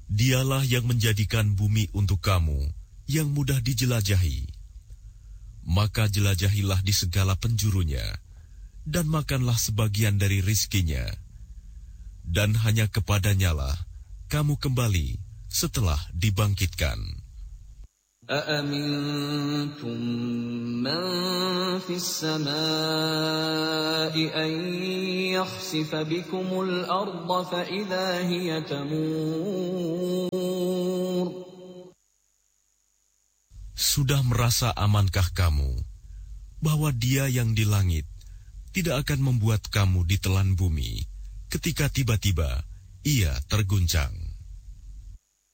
Dialah yang menjadikan bumi untuk kamu yang mudah dijelajahi. Maka jelajahilah di segala penjurunya, dan makanlah sebagian dari rizkinya. Dan hanya kepadanyalah kamu kembali setelah dibangkitkan. أَأَمِنْتُمْ مَنْ فِي السَّمَاءِ أَنْ يَخْسِفَ بِكُمُ الْأَرْضَ فَإِذَا هِيَ تَمُورُ. Sudah merasa amankah kamu bahwa Dia yang di langit tidak akan membuat kamu ditelan bumi ketika tiba-tiba Ia terguncang?